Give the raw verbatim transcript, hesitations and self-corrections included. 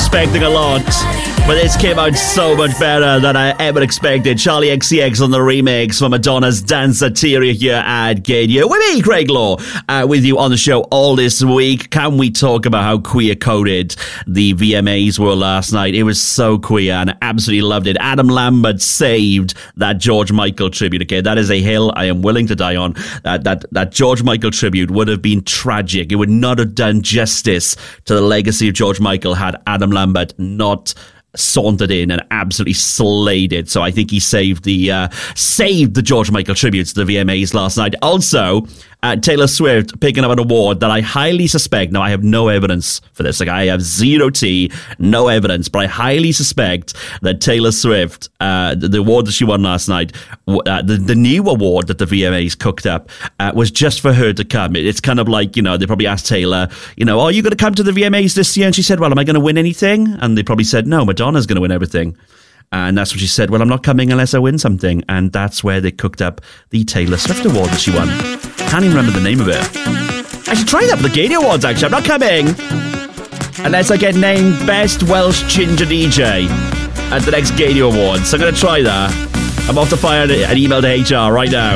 expecting a lot, but this came out so much better than I ever expected. Charlie X C X on the remix for Madonna's Danceteria here at Gaydio. With me, Craig Law, uh, with you on the show all this week. Can we talk about how queer-coded the V M As were last night? It was so queer, and I absolutely loved it. Adam Lambert saved that George Michael tribute. Okay, that is a hill I am willing to die on. Uh, that, that George Michael tribute would have been tragic. It would not have done justice to the legacy of George Michael had Adam Lambert not sauntered in and absolutely slayed it. So I think he saved the uh, saved the George Michael tributes to the V M As last night. Also, uh, Taylor Swift picking up an award that I highly suspect, now I have no evidence for this, like I have zero T, no evidence, but I highly suspect that Taylor Swift, uh, the, the award that she won last night, uh, the, the new award that the V M As cooked up, uh, was just for her to come. It, it's kind of like, you know, they probably asked Taylor, you know, are you going to come to the V M As this year? And she said, well, am I going to win anything? And they probably said, no, Madonna's going to win everything. And that's what she said, well, I'm not coming unless I win something. And that's where they cooked up the Taylor Swift award that she won. Can't even remember the name of it. I should try that for the Gaydio Awards, actually. I'm not coming unless I get named Best Welsh Ginger D J at the next Gaydio Awards. So I'm going to try that. I'm off to fire an email to H R right now.